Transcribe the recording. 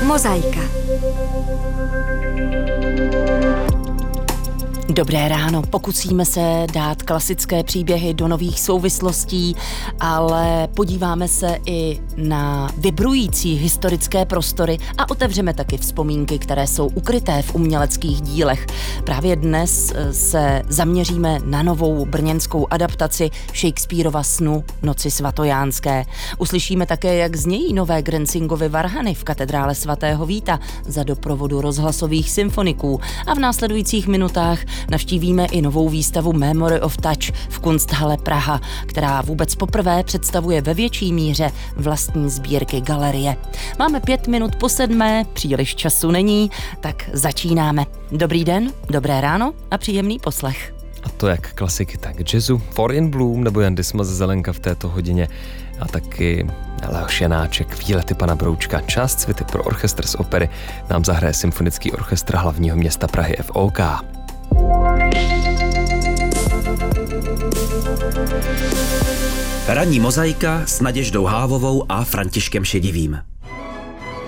Mozaika. Dobré ráno, pokusíme se dát klasické příběhy do nových souvislostí, ale podíváme se i na vibrující historické prostory a otevřeme taky vzpomínky, které jsou ukryté v uměleckých dílech. Právě dnes se zaměříme na novou brněnskou adaptaci Shakespearova snu Noci svatojánské. Uslyšíme také, jak znějí nové Grenzingovy varhany v katedrále svatého Víta za doprovodu rozhlasových symfoniků a v následujících minutách navštívíme i novou výstavu Memory of Touch v Kunsthalle Praha, která vůbec poprvé představuje ve větší míře vlastní sbírky galerie. Máme 5 minut po 7, příliš času není, tak začínáme. Dobrý den, dobré ráno a příjemný poslech. A to jak klasiky, tak jazzu, For in Bloom nebo Jan Dismas Zelenka v této hodině a taky Leoš Janáček, Výlety pana Broučka, část Svity pro orchestr z opery nám zahraje Symfonický orchestr hlavního města Prahy FOK. Ranní mozaika s Naděždou Hávovou a Františkem Šedivým.